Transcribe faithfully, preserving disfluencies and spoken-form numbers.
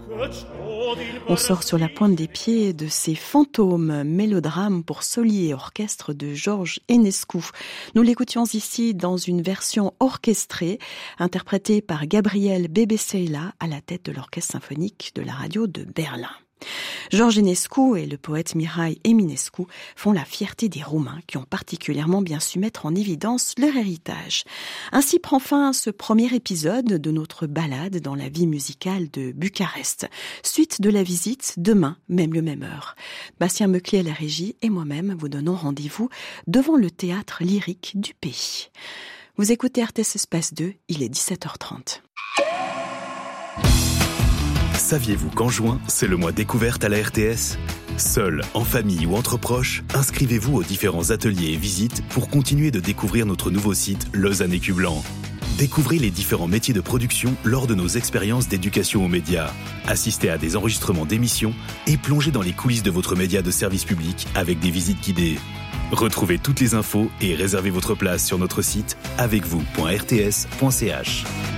On sort sur la pointe des pieds de ces fantômes, mélodrames pour solier et orchestre de Georges Enescu. Nous l'écoutions ici dans une version orchestrée, interprétée par Gabriel Bebesela à la tête de l'orchestre symphonique de la radio de Berlin. Georges Enescu et le poète Mihai Eminescu font la fierté des Roumains qui ont particulièrement bien su mettre en évidence leur héritage. Ainsi prend fin ce premier épisode de notre balade dans la vie musicale de Bucarest. Suite de la visite, demain, même lieu, même heure. Bastien Meuclier à la régie et moi-même vous donnons rendez-vous devant le théâtre lyrique du pays. Vous écoutez R T S Espace deux, il est dix-sept heures trente. Saviez-vous qu'en juin, c'est le mois découverte à la R T S ? Seul, en famille ou entre proches, inscrivez-vous aux différents ateliers et visites pour continuer de découvrir notre nouveau site Lausanne Écu Blanc. Découvrez les différents métiers de production lors de nos expériences d'éducation aux médias. Assistez à des enregistrements d'émissions et plongez dans les coulisses de votre média de service public avec des visites guidées. Retrouvez toutes les infos et réservez votre place sur notre site avec vous point r t s point c h.